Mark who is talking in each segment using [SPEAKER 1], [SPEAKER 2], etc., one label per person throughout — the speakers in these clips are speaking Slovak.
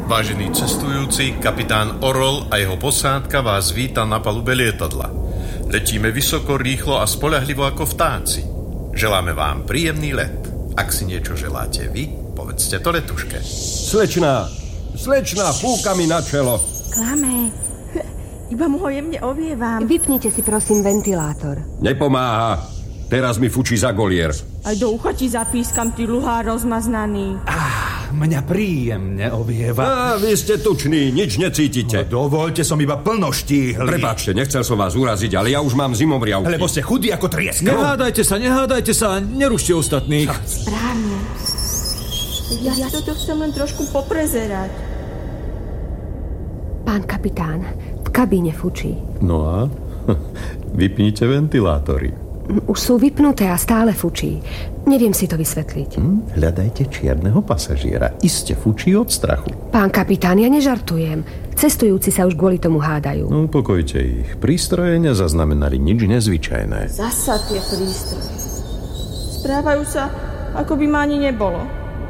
[SPEAKER 1] Vážení cestujúci, kapitán Orol a jeho posádka vás víta na palube lietadla. Letíme vysoko, rýchlo a spoľahlivo ako vtáci. Želáme vám príjemný let. Ak si niečo želáte vy, povedzte to letuške.
[SPEAKER 2] Slečná, fúka mi na čelo.
[SPEAKER 3] Klame. Iba mu ho jemne ovievam.
[SPEAKER 4] Vypnite si prosím ventilátor.
[SPEAKER 2] Nepomáha. Teraz mi fučí za golier.
[SPEAKER 3] Aj do ucha ti zapískam, ty luhár rozmaznaný.
[SPEAKER 5] Mňa príjemne ovieva.
[SPEAKER 2] Vy ste tuční, nič necítite.
[SPEAKER 5] No, dovoľte, som iba plnoštíhly.
[SPEAKER 2] Prepáčte, nechcel som vás uraziť, ale ja už mám zimomriavky.
[SPEAKER 5] Lebo ste chudí ako trieska.
[SPEAKER 6] Nehádajte sa, nerušte ostatných.
[SPEAKER 3] Správne. Ja toto chcem len trošku poprezerať.
[SPEAKER 4] Pán kapitán, v kabíne fučí.
[SPEAKER 7] No a? Vypnite ventilátory.
[SPEAKER 4] Už sú vypnuté a stále fučí. Neviem si to vysvetliť.
[SPEAKER 7] Hľadajte čierneho pasažiera. Iste fučí od strachu.
[SPEAKER 4] Pán kapitán, ja nežartujem. Cestujúci sa už kvôli tomu hádajú.
[SPEAKER 7] No, upokojte ich. Prístroje nezaznamenali nič nezvyčajné.
[SPEAKER 3] Zasa tie prístroje. Správajú sa, ako by ma ani nebolo.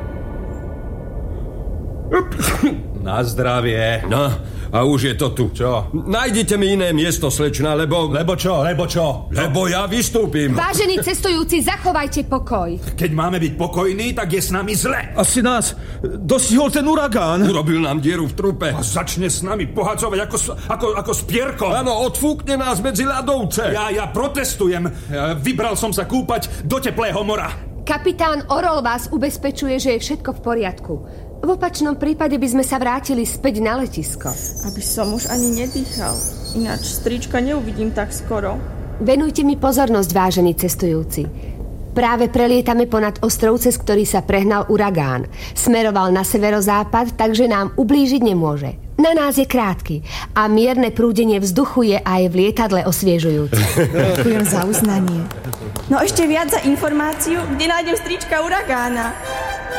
[SPEAKER 5] Na zdravie.
[SPEAKER 2] No, a už je to tu.
[SPEAKER 5] Čo?
[SPEAKER 2] Nájdite mi iné miesto, slečna, lebo...
[SPEAKER 5] Lebo čo?
[SPEAKER 2] Lebo ja vystúpim.
[SPEAKER 4] Vážení cestujúci, zachovajte pokoj.
[SPEAKER 5] Keď máme byť pokojní, tak je s nami zle.
[SPEAKER 6] Asi nás dostihol ten uragán.
[SPEAKER 2] Urobil nám dieru v trupe.
[SPEAKER 5] A začne s nami pohadzovať ako s pierkom.
[SPEAKER 2] Áno, odfúkne nás medzi ľadovce.
[SPEAKER 5] Ja protestujem. Vybral som sa kúpať do teplého mora.
[SPEAKER 4] Kapitán Orol vás ubezpečuje, že je všetko v poriadku. V opačnom prípade by sme sa vrátili späť na letisko.
[SPEAKER 3] Aby som už ani nedýchal. Ináč strička neuvidím tak skoro.
[SPEAKER 4] Venujte mi pozornosť, vážení cestujúci. Práve prelietame ponad ostrov, cez ktorý sa prehnal uragán. Smeroval na severozápad, takže nám ublížiť nemôže. Na nás je krátky a mierne prúdenie vzduchu je aj v lietadle osviežujúce.
[SPEAKER 3] Ďakujem za uznanie. No ešte viac za informáciu, kde nájdem strička uragána.